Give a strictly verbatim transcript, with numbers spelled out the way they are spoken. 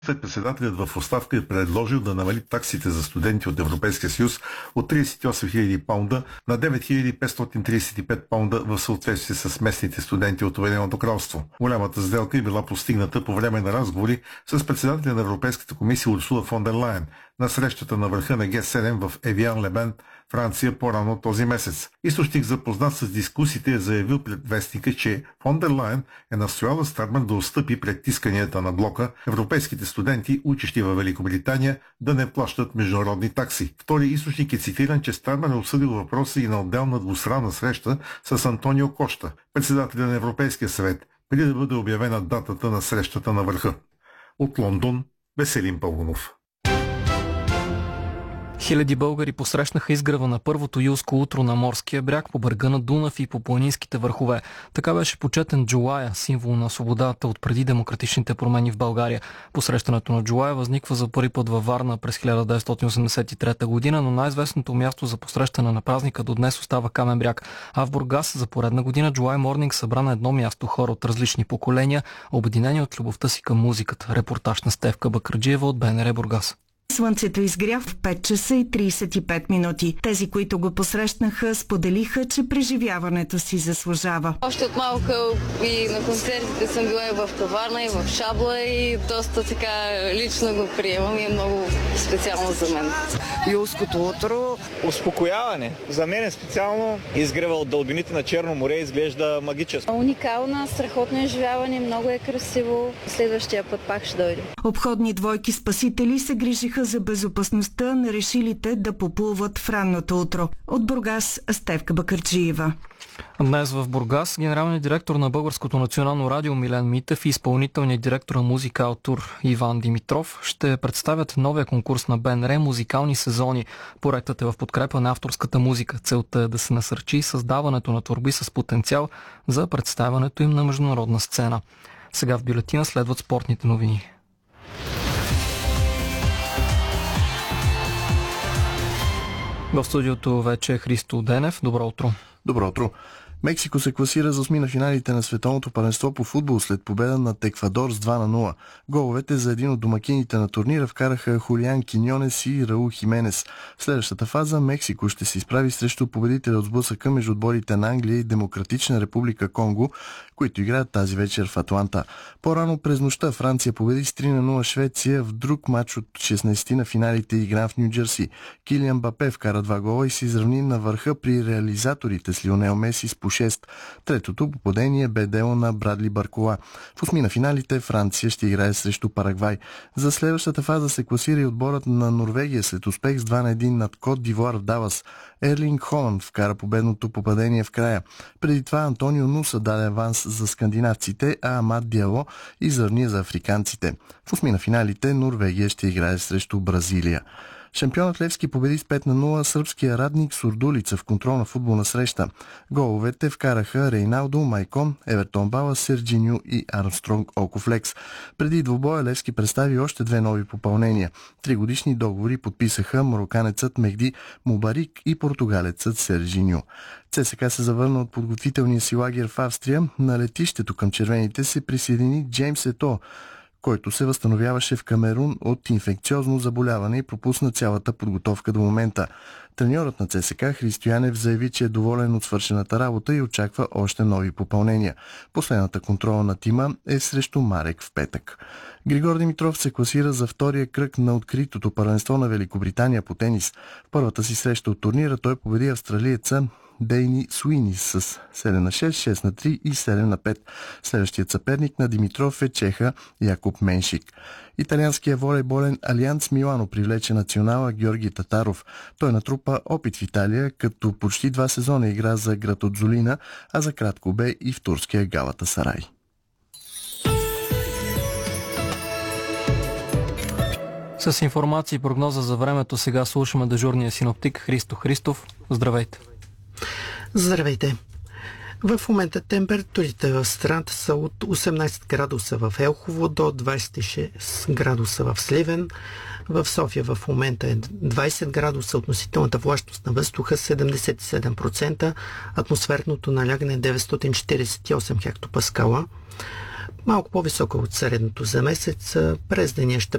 След председателят в оставка е предложил да намали таксите за студенти от Европейския съюз от тридесет и осем хиляди паунда на девет хиляди петстотин тридесет и пет паунда в съответствие с местните студенти от Обединеното кралство. Голямата сделка е била постигната по време на разговори с председателя на Европейската комисия Урсула фон дер Лайен на срещата на върха на Г седем в Евиан-Лебен, Франция, по-рано този месец. Източник, запознат с дискусиите, е заявил пред вестника, че фон дер Лайен е настояла Стармер да отстъпи пред исканията на блока европейските студенти, учещи във Великобритания, да не плащат международни такси. Втори източник е цитиран, че Стармер е обсъдил въпроса и на отделна двустранна среща с Антонио Кошта, председателя на Европейския съвет, преди да бъде обявена датата на срещата на върха. От Лондон, Веселин Пългунов. Хиляди българи посрещнаха изгрева на първото юлско утро на морския бряг по брега на Дунав и по планинските върхове. Така беше почетен Джулая, символ на свободата от преди демократичните промени в България. Посрещането на Джулая възниква за първи път във Варна през хиляда деветстотин осемдесет и трета година, но най-известното място за посрещане на празника до днес остава Камен бряг. А в Бургас за поредна година Джулай Морнинг събра на едно място хора от различни поколения, обединени от любовта си към музиката. Репортаж на Стефка Бакърджиева от Б Н Р Бургас. Слънцето изгря в пет часа и тридесет и пет минути. Тези, които го посрещнаха, споделиха, че преживяването си заслужава. Още от малка и на концертите съм била и в Каварна, и в Шабла, и доста така лично го приемам и е много специално за мен. Юлското утро. Успокояване. За мен е специално. Изгрева от дълбините на Черно море изглежда магическо. Уникална, страхотно изживяване, много е красиво. Следващия път пак ще дойде. Обходни двойки спасители се грижиха за безопасността на решилите да поплуват в ранното утро. От Бургас, Стефка Бакърджиева. Днес в Бургас генералният директор на Българското национално радио Милен Митев и изпълнителният директор на Музикал Тур Иван Димитров ще представят новия конкурс на Б Н Р "Музикални сезони". Проектът е в подкрепа на авторската музика. Целта е да се насърчи създаването на творби с потенциал за представянето им на международна сцена. Сега в бюлетина следват спортните новини. В студиото вече е Христо Денев. Добро утро. Добро утро. Мексико се класира за осми на финалите на световното първенство по футбол след победа над Еквадор с два на нула. Головете за един от домакините на турнира вкараха Хулиан Киньонес и Раул Хименес. В следващата фаза Мексико ще се изправи срещу победителя от сблъсъка между отборите на Англия и Демократична република Конго, които играят тази вечер в Атланта. По-рано през нощта Франция победи с три на нула Швеция в друг матч от шестнайсети на финалите, игра в Ню Джерси. Килиан Мбапе вкара два гола и се изравни на върха при реализаторите с Лионел Меси с по шест. Третото попадение бе дело на Брадли Баркола. В осми на финалите Франция ще играе срещу Парагвай. За следващата фаза се класира и отборът на Норвегия след успех с два на един над Кот д'Ивуар в Далас. Ерлинг Холанд вкара победното попадение в края. Преди това Антонио Нуса даде аванс за скандинавците, а Амад Диало изравни за африканците. В осми на финалите Норвегия ще играе срещу Бразилия. Шампионът Левски победи с пет на нула сръбския Радник Сурдулица в контролна футболна среща. Головете вкараха Рейналдо, Майкон, Евертон Бала, Серджиньо и Армстронг Окофлекс. Преди двубоя Левски представи още две нови попълнения. Тригодишни договори подписаха мароканецът Мехди Мубарик и португалецът Серджиньо. ЦСКА се завърна от подготвителния си лагер в Австрия. На летището към червените се присъедини Джеймс Ето, който се възстановяваше в Камерун от инфекциозно заболяване и пропусна цялата подготовка до момента. Треньорът на ЦСКА Христо Янев заяви, че е доволен от свършената работа и очаква още нови попълнения. Последната контрола на тима е срещу Марек в петък. Григор Димитров се класира за втория кръг на откритото първенство на Великобритания по тенис. В първата си среща от турнира той победи австралиеца Дейни Суини с седем на шест, шест на три и седем на пет. Следващият съперник на Димитров е чеха Якуб Меншик. Италианският волейболен Алианс Милано привлече национала Георги Татаров. Той натрупа опит в Италия, като почти два сезона игра за Гратодзолина, а за кратко бе и в турския Галата Сарай. С информация и прогноза за времето сега слушаме дежурния синоптик Христо Христов. Здравейте! Здравейте! В момента температурите в страната са от осемнайсет градуса в Елхово до двайсет и шест градуса в Сливен. В София в момента е двайсет градуса, относителната влажност на въздуха седемдесет и седем процента, атмосферното налягане деветстотин четирийсет и осем хектопаскала. Малко по-висока от средното за месец. През деня ще